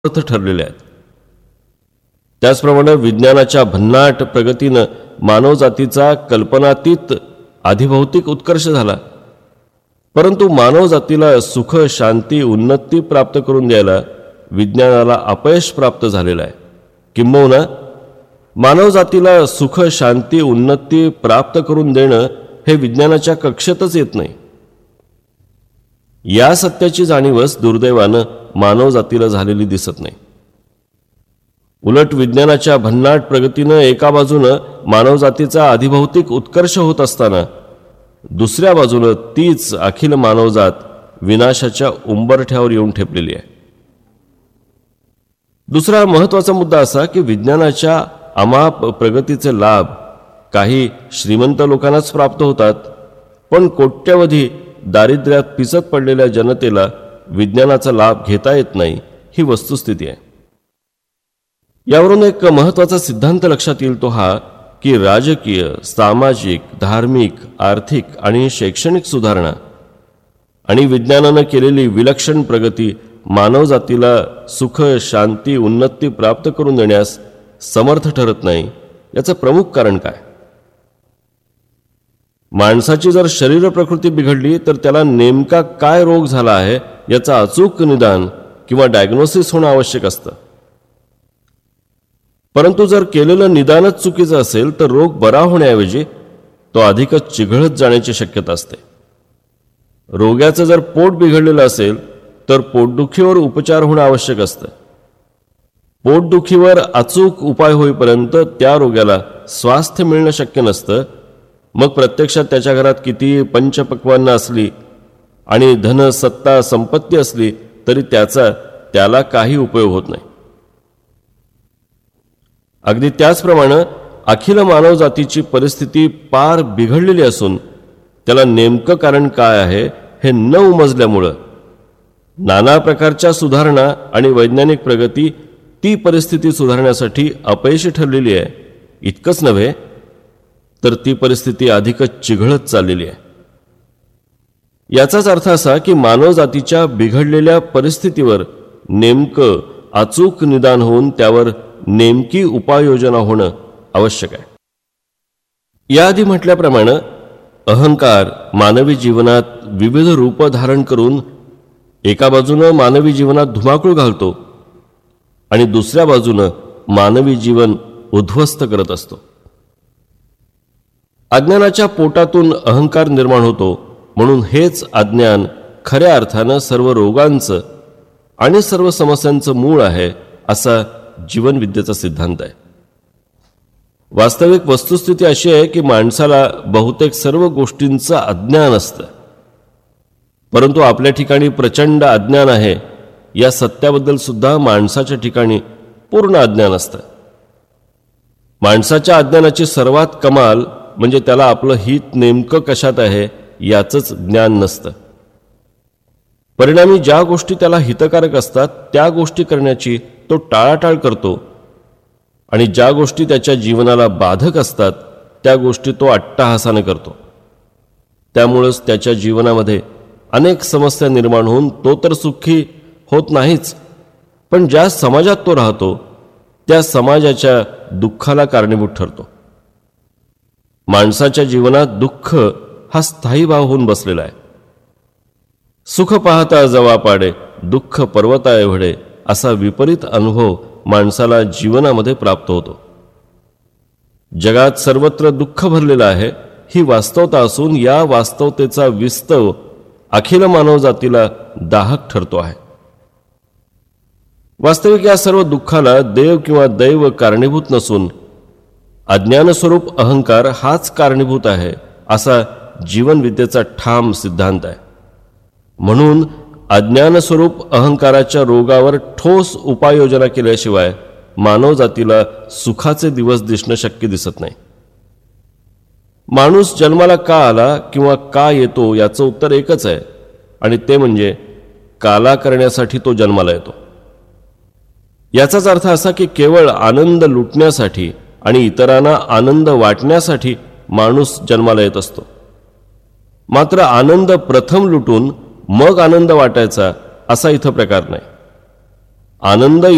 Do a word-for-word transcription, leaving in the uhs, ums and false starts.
अर्थ ठरलेले आहेत. त्याचप्रमाणे विज्ञानाच्या भन्नाट प्रगतीनं मानवजातीचा कल्पनातीत आधिभौतिक उत्कर्ष झाला, परंतु मानवजातीला सुख, शांती, उन्नती प्राप्त करून द्यायला विज्ञानाला अपयश प्राप्त झालेलं आहे. किंबहुना मानवजातीला सुख, शांती, उन्नती प्राप्त करून देणं हे विज्ञानाच्या कक्षेतच येत नाही. या सत्याची जाणीवच दुर्दैवानं मानवजातीला झालेली दिसत नाही. उलट विज्ञानाच्या भन्नाट प्रगतीनं एका बाजूनं मानवजातीचा अधिभौतिक उत्कर्ष होत असताना दुसऱ्या बाजूनं तीच अखिल मानवजात विनाशाच्या उंबरठ्यावर येऊन ठेपलेली आहे. दुसरा महत्त्वाचा मुद्दा असा की विज्ञानाच्या अमाप प्रगतीचे लाभ काही श्रीमंत लोकांनाच प्राप्त होतात, पण कोट्यवधी दारिद्र्यात पिचत पडलेल्या जनतेला विज्ञानाचा लाभ घेता येत नाही, ही वस्तुस्थिती आहे. यावरून एक महत्त्वाचा सिद्धांत लक्षात येईल तो हा की राजकीय, सामाजिक, धार्मिक, आर्थिक आणि शैक्षणिक सुधारणा आणि विज्ञानानं केलेली विलक्षण प्रगती मानवजातीला सुख, शांती, उन्नती प्राप्त करून देण्यास समर्थ ठरत नाही. याचं प्रमुख कारण काय? माणसाची जर शरीर प्रकृती बिघडली तर त्याला नेमका काय रोग झाला आहे याचा अचूक निदान किंवा डायग्नोसिस होणं आवश्यक असतं. परंतु जर केलेलं निदानच चुकीचं असेल तर रोग बरा होण्याऐवजी तो अधिकच चिघळत जाण्याची शक्यता असते. रोग्याचं जर पोट बिघडलेलं असेल तर पोटदुखीवर उपचार होणं आवश्यक असतं. पोटदुखीवर अचूक उपाय होईपर्यंत त्या रोग्याला स्वास्थ्य मिळणं शक्य नसतं. मग प्रत्यक्षात त्याच्या घरात किती पंचपक्वान्न असली आणि धन, सत्ता, संपत्ती असली तरी त्याचा त्याला काही उपयोग होत नाही. अगदी त्याचप्रमाणे अखिल मानवजातीची परिस्थिती पार बिघडलेली असून त्याला नेमकं कारण काय आहे हे न उमजल्यामुळं नाना प्रकारच्या सुधारणा आणि वैज्ञानिक प्रगती ती परिस्थिती सुधारण्यासाठी अपयशी ठरलेली आहे. इतकंच नव्हे तर ती परिस्थिती अधिकच चिघळत चाललेली आहे. याचाच अर्थ असा की मानवजातीच्या बिघडलेल्या परिस्थितीवर नेमकं अचूक निदान होऊन त्यावर नेमकी उपाययोजना होणं आवश्यक आहे. याआधी म्हटल्याप्रमाणे अहंकार मानवी जीवनात विविध रूप धारण करून एका बाजूनं मानवी जीवनात धुमाकूळ घालतो आणि दुसऱ्या बाजूनं मानवी जीवन उद्ध्वस्त करत असतो. अज्ञानाच्या पोटातून अहंकार निर्माण होतो, म्हणून हेच अज्ञान खऱ्या अर्थानं सर्व रोगांचं आणि सर्व समस्यांचं मूळ आहे असा जीवनविद्येचा सिद्धांत आहे. वास्तविक वस्तुस्थिती अशी आहे की माणसाला बहुतेक सर्व गोष्टींचं अज्ञान असतं, परंतु आपल्या ठिकाणी प्रचंड अज्ञान आहे या सत्याबद्दल सुद्धा माणसाच्या ठिकाणी पूर्ण अज्ञान असतं. माणसाच्या अज्ञानाची सर्वात कमाल म्हणजे त्याला आपलं हित नेमकं कशात आहे याचंच ज्ञान नसतं. परिणामी ज्या गोष्टी त्याला हितकारक असतात त्या गोष्टी करण्याची तो टाळाटाळ करतो आणि ज्या गोष्टी त्याच्या जीवनाला बाधक असतात त्या गोष्टी तो अट्टाहासाने करतो. त्यामुळेच त्याच्या जीवनामध्ये अनेक समस्या निर्माण होऊन तो तर सुखी होत नाहीच, पण ज्या समाजात तो राहतो त्या समाजाच्या दुःखाला कारणीभूत ठरतो. माणसाच्या जीवनात दुःख हा स्थायी भाव होऊन बसलेला आहे. सुख पाहता जवा पाडे, दुःख पर्वता एवढे असा विपरीत अनुभव माणसाला जीवनामध्ये प्राप्त होतो. जगात सर्वत्र दुःख भरलेलं आहे ही वास्तवता असून या वास्तवतेचा विस्तव अखिल मानवजातीला दाहक ठरतो आहे. वास्तविक या सर्व दुःखाला देव किंवा दैव कारणीभूत नसून अज्ञानस्वरूप अहंकार हाच कारणीभूत आहे असा जीवनविद्येचा ठाम सिद्धांत आहे. म्हणून अज्ञानस्वरूप अहंकाराच्या रोगावर ठोस उपाययोजना केल्याशिवाय मानवजातीला सुखाचे दिवस दिसणं शक्य दिसत नाही. माणूस जन्माला का आला किंवा का येतो याचं उत्तर एकच आहे आणि ते म्हणजे काला करण्यासाठी तो जन्माला येतो. याचाच अर्थ असा की केवळ आनंद लुटण्यासाठी आणि इतरांना आनंद वाटण्यासाठी माणूस जन्माला येत असतो. मात्र आनंद प्रथम लुटून मग आनंद वाटायचा असा इथं प्रकार नाही. आनंद